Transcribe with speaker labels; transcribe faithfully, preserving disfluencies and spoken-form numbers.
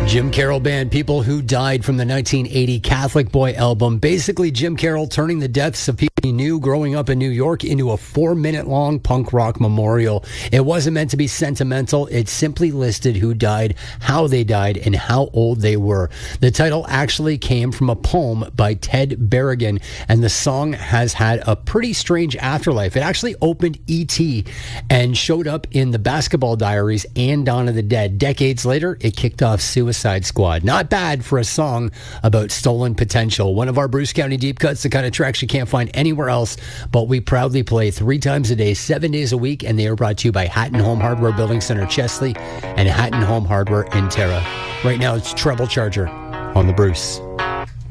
Speaker 1: Jim Carroll Band, People Who Died, from the nineteen eighty Catholic Boy album. Basically, Jim Carroll turning the deaths of people he knew growing up in New York into a four-minute long punk rock memorial. It wasn't meant to be sentimental. It simply listed who died, how they died, and how old they were. The title actually came from a poem by Ted Berrigan, and the song has had a pretty strange afterlife. It actually opened E T and showed up in the Basketball Diaries and Dawn of the Dead. Decades later, it kicked off Suicide Squad. Not bad for a song about stolen potential. One of our Bruce County deep cuts, the kind of tracks you can't find anywhere else, but we proudly play three times a day, seven days a week, and they are brought to you by Hatton Home Hardware Building Center Chesley and Hatton Home Hardware in Tara. Right now, it's Treble Charger on the Bruce.